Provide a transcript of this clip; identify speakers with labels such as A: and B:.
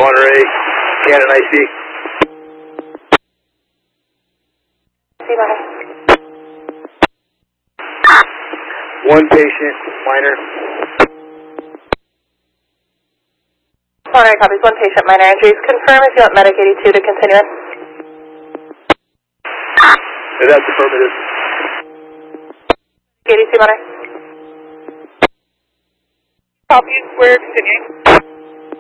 A: Monterey, Cannon IC. One patient, minor.
B: Monterey copies, one patient, minor injuries. Confirm if you want Medic 82 to continue it.
A: That's affirmative.
B: 82, Monterey.
C: Copies, we're continuing.